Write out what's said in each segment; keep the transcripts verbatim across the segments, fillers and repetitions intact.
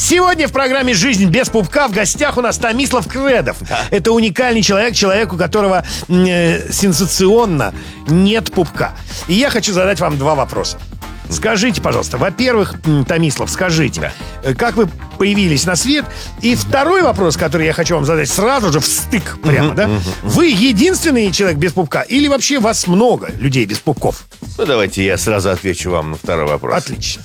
Сегодня в программе «Жизнь без пупка» в гостях у нас Томислав Кредов. Да. Это уникальный человек, человек, у которого э, сенсационно нет пупка. И я хочу задать вам два вопроса. Скажите, пожалуйста, во-первых, Томислав, скажите, да. как вы появились на свет? И второй вопрос, который я хочу вам задать сразу же в стык прямо, uh-huh, да? Uh-huh. Вы единственный человек без пупка или вообще вас много людей без пупков? Ну, давайте я сразу отвечу вам на второй вопрос. Отлично.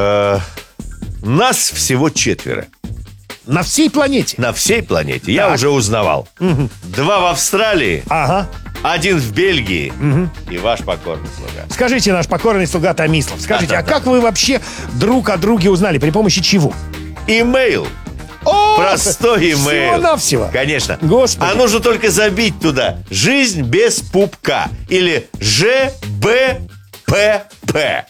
Нас всего четверо. На всей планете? На всей планете. Так. Я уже узнавал. Угу. Два в Австралии. Ага. Один в Бельгии. Угу. И ваш покорный слуга. Скажите, наш покорный слуга Томислав, скажите, да, а да, как да. вы вообще друг о друге узнали? При помощи чего? Имейл. О, простой имейл. Всего-навсего. Конечно. Господи. А нужно только забить туда «Жизнь без пупка» или Ж Б П П.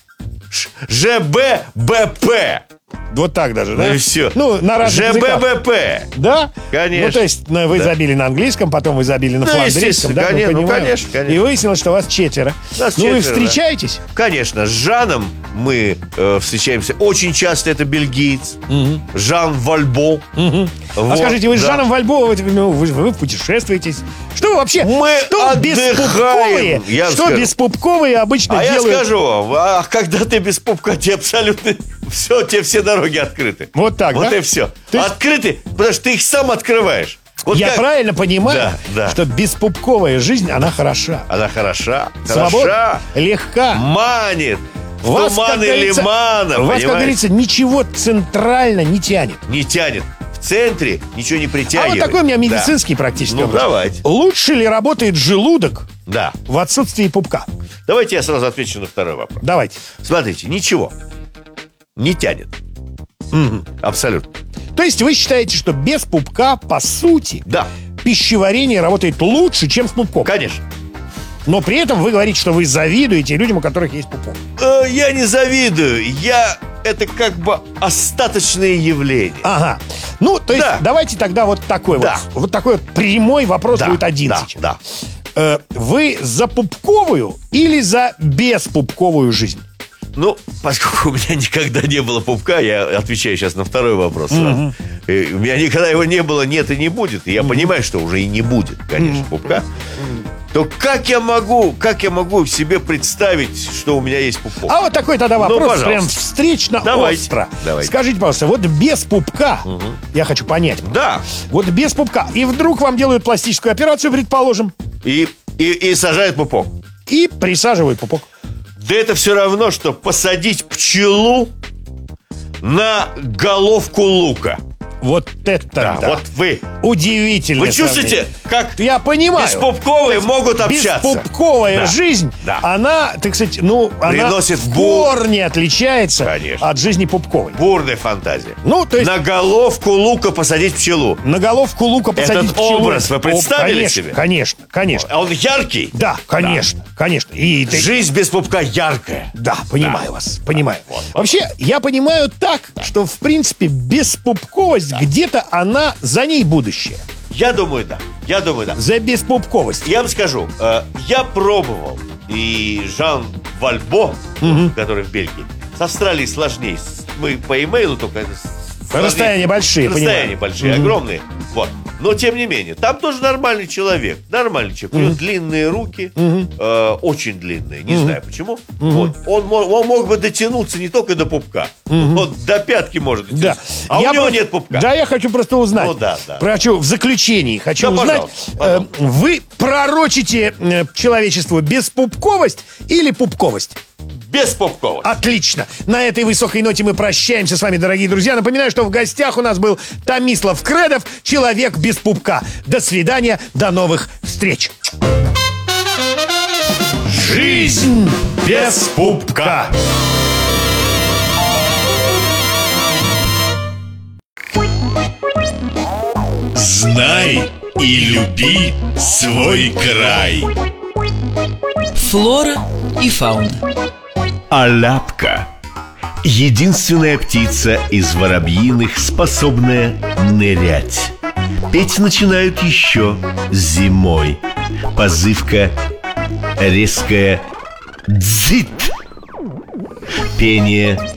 Ж Б Б П. Вот так даже, да? Ну и все. Ну, на разных языках. Ж Б Б П. Да? Конечно. Ну, то есть ну, вы да. забили на английском, потом вы забили на да, фландрийском, да? Конечно, ну, конечно, конечно. И выяснилось, что вас четверо. Нас ну, четверо, вы встречаетесь? Да. Конечно, с Жаном мы э, встречаемся очень часто, это бельгиец. Угу. Жан Вальбо. Угу. Вот, а скажите, вы да. с Жаном Вальбо, вы, ну, вы, вы путешествуетесь. Что вы вообще? Мы что беспупковые? Я что скажу. беспупковые обычно а делают? А я скажу вам, а когда ты без пупка, тебе абсолютно все, тебе все дороги открыты. Вот так, вот да? и все. Ты... Открыты, потому что ты их сам открываешь. Вот я как... правильно понимаю, да, да. что беспупковая жизнь, она хороша. Она хороша, Свободна, хороша, легка, манит. Вас, туманы лимана. Вас, как говорится, ничего центрально не тянет. Не тянет. В центре ничего не притягивает. А вот такой у меня медицинский да. практически ну, вопрос. давайте. Лучше ли работает желудок да. в отсутствии пупка? Давайте я сразу отвечу на второй вопрос. Давайте. Смотрите, ничего не тянет. Угу. Абсолютно. То есть вы считаете, что без пупка, по сути, да. пищеварение работает лучше, чем с пупком? Конечно. Но при этом вы говорите, что вы завидуете людям, у которых есть пупок. Э, я не завидую. Я... Это как бы остаточные явления. Ага. Ну, то есть да. давайте тогда вот такой да. вот, вот такой вот прямой вопрос да. будет один да. сейчас. Да. Э, вы за пупковую или за беспупковую жизнь? Ну, поскольку у меня никогда не было пупка, я отвечаю сейчас на второй вопрос. Mm-hmm. И у меня никогда его не было, нет и не будет. И я mm-hmm. понимаю, что уже и не будет, конечно, mm-hmm. пупка. То как я могу, как я могу себе представить, что у меня есть пупок? А вот такой тогда вопрос, ну, прям встречно давайте, остро. Давайте. Скажите, пожалуйста, вот без пупка, угу. я хочу понять. Да. Вот без пупка, и вдруг вам делают пластическую операцию, предположим. И, и, и сажают пупок. И присаживают пупок. Да это все равно, что посадить пчелу на головку лука. Вот это да, да. Вот вы. Удивительно. Вы чувствуете, как я понимаю. Беспупковые могут общаться. Беспупковая да. жизнь, да. она, так сказать, ну, приносит она в корне отличается Конечно. от жизни пупковой. Бурная фантазия. Ну, то есть... На головку лука посадить пчелу. На головку лука посадить Этот пчелу. образ вы представили конечно, себе? Конечно, конечно. А он яркий? Да, конечно, да. конечно. И жизнь без пупка яркая. Да, понимаю да. вас, понимаю. Вот, Вообще, я понимаю так, да. что, в принципе, беспупковость да. где-то она, за ней будущее. Я думаю, да. Я думаю, да. За беспупковость. Я вам скажу, э, я пробовал, и Жан Вальбо, угу. который в Бельгии, с Австралией сложнее. Мы по имейлу только... Расстояния большие, Расстояния понимаю. большие, угу. огромные. Вот. Но, тем не менее, там тоже нормальный человек. Нормальный человек. У него угу. длинные руки, угу. э, очень длинные. Не угу. знаю почему. Угу. Вот. Он, мог, он мог бы дотянуться не только до пупка. Угу. Вот до пятки может дотянуться. Да. А я у него просто, нет пупка. Да, я хочу просто узнать. Ну, да, да. Хочу в заключении хочу да, узнать. Пожалуйста, пожалуйста. Э, вы пророчите э, человечеству беспупковость или пупковость? Беспупковость. Отлично. На этой высокой ноте мы прощаемся с вами, дорогие друзья. Напоминаю, что в гостях у нас был Томислав Кредов, человек без пупка. До свидания, до новых встреч. Жизнь без пупка. Знай и люби свой край. Флора и фауна. Аляпка. Единственная птица из воробьиных, способная нырять. Петь начинают еще зимой. Позывка резкая «дзит». Пение